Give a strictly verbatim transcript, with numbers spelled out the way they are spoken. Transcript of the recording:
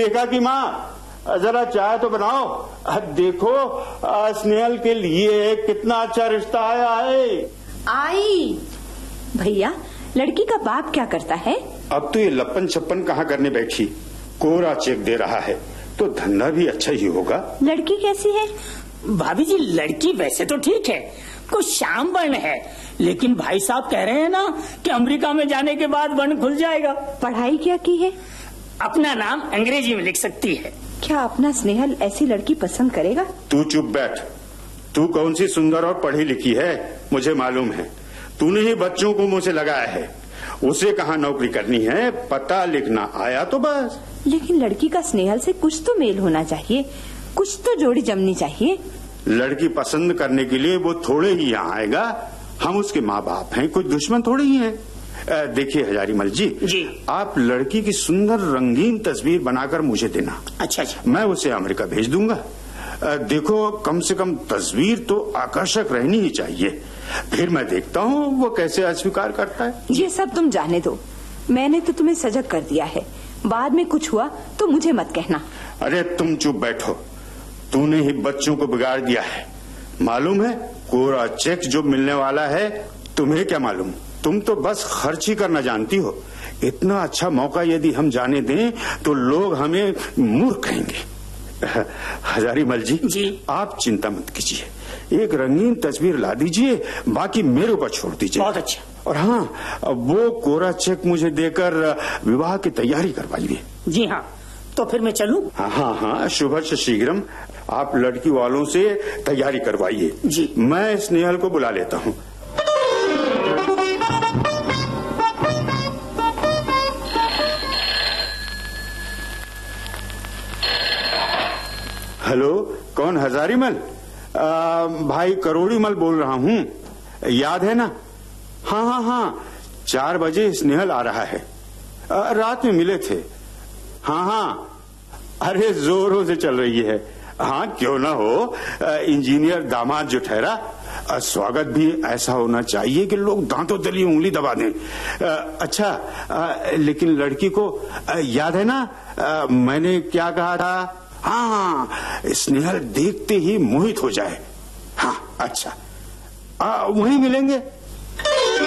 विवेका की माँ, जरा चाय तो बनाओ। देखो स्नेहल के लिए कितना अच्छा रिश्ता आया है। आई भैया, लड़की का बाप क्या करता है? अब तो ये लपन छप्पन कहाँ करने बैठी, कोरा चेक दे रहा है, तो धंधा भी अच्छा ही होगा। लड़की कैसी है? भाभी जी, लड़की वैसे तो ठीक है, कुछ श्याम वर्ण है, लेकिन भाई साहब कह रहे हैं ना कि अमेरिका में जाने के बाद वर्ण खुल जाएगा। पढ़ाई क्या की है? अपना नाम अंग्रेजी में लिख सकती है। क्या अपना स्नेहल ऐसी लड़की पसंद करेगा? तू चुप बैठ। तू कौन सी सुंदर और पढ़ी लिखी है मुझे मालूम है। तूने ही बच्चों को मुंह से लगाया है। उसे कहाँ नौकरी करनी है, पता लिखना आया तो बस। लेकिन लड़की का स्नेहल से कुछ तो मेल होना चाहिए, कुछ तो जोड़ी जमनी चाहिए। लड़की पसंद करने के लिए वो थोड़े ही यहाँ आएगा। हम उसके माँ बाप हैं, कुछ दुश्मन थोड़े ही हैं। देखिए हजारीमल जी, जी, आप लड़की की सुंदर रंगीन तस्वीर बनाकर मुझे देना। अच्छा अच्छा। मैं उसे अमेरिका भेज दूंगा। देखो कम से कम तस्वीर तो आकर्षक रहनी ही चाहिए, फिर मैं देखता हूँ वो कैसे अस्वीकार करता है। ये सब तुम जाने दो, मैंने तो तुम्हें सजग कर दिया है, बाद में कुछ हुआ तो मुझे मत कहना। अरे तुम चुप बैठो, तूने ही बच्चों को बिगाड़ दिया है। मालूम है कोरा चेक जो मिलने वाला है, तुम्हें क्या मालूम, तुम तो बस खर्च ही करना जानती हो। इतना अच्छा मौका यदि हम जाने दें तो लोग हमें मूर्ख कहेंगे। हजारीमल जी, जी, आप चिंता मत कीजिए, एक रंगीन तस्वीर ला दीजिए, बाकी मेरे ऊपर छोड़ दीजिए। बहुत अच्छा। और हाँ, वो कोरा चेक मुझे देकर विवाह की तैयारी करवाइए। जी हाँ, तो फिर मैं चलूं? हाँ हाँ हाँ, शुभस्य शीघ्रम। आप लड़की वालों से तैयारी करवाइए जी। मैं स्नेहल को बुला लेता हूँ। हेलो, कौन? हजारीमल? भाई करोड़ीमल बोल रहा हूँ, याद है ना? हाँ हाँ हाँ, चार बजे स्नेहल आ रहा है। आ, रात में मिले थे। हाँ हाँ, अरे जोरों से चल रही है। हाँ क्यों ना हो, इंजीनियर दामाद जो ठहरा, स्वागत भी ऐसा होना चाहिए कि लोग दांतों तली उंगली दबा दें। अच्छा, आ, लेकिन लड़की को आ, याद है ना आ, मैंने क्या कहा था? हाँ, स्नेहल देखते ही मोहित हो जाए। हाँ अच्छा, आ, वहीं मिलेंगे।